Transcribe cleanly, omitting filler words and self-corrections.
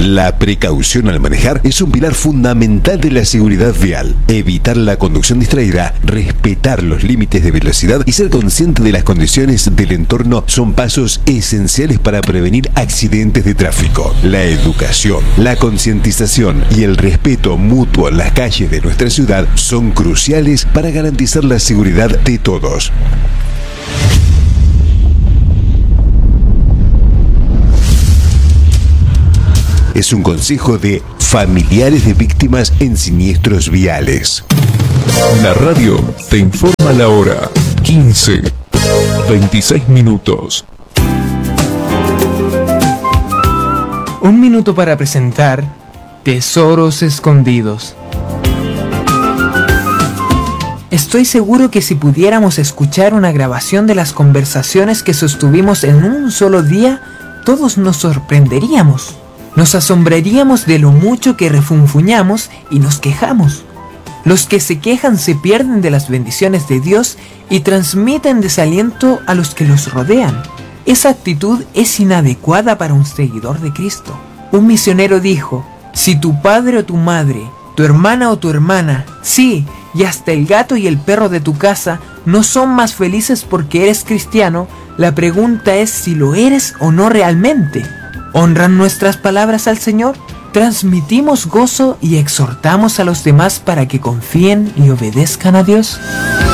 La precaución al manejar es un pilar fundamental de la seguridad vial. Evitar la conducción distraída, respetar los límites de velocidad y ser consciente de las condiciones del entorno son pasos esenciales para prevenir accidentes de tráfico. La educación, la concientización y el respeto mutuo en las calles de nuestra ciudad son cruciales para garantizar la seguridad de todos. Es un consejo de familiares de víctimas en siniestros viales. La radio te informa la hora. 15:26 minutos. Un minuto para presentar Tesoros Escondidos. Estoy seguro que si pudiéramos escuchar una grabación de las conversaciones que sostuvimos en un solo día, todos nos sorprenderíamos. Nos asombraríamos de lo mucho que refunfuñamos y nos quejamos. Los que se quejan se pierden de las bendiciones de Dios y transmiten desaliento a los que los rodean. Esa actitud es inadecuada para un seguidor de Cristo. Un misionero dijo: si tu padre o tu madre, tu hermana o tu hermana, sí, y hasta el gato y el perro de tu casa no son más felices porque eres cristiano, la pregunta es si lo eres o no realmente. ¿Honran nuestras palabras al Señor? ¿Transmitimos gozo y exhortamos a los demás para que confíen y obedezcan a Dios?